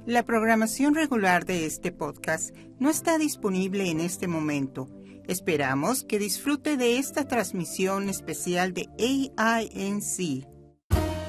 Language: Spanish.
La programación regular de este podcast no está disponible en este momento. Esperamos que disfrute de esta transmisión especial de AINC.